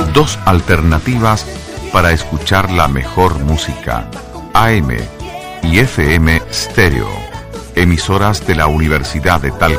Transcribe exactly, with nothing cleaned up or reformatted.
Dos alternativas para escuchar la mejor música, A M y F M Stereo, emisoras de la Universidad de Talca.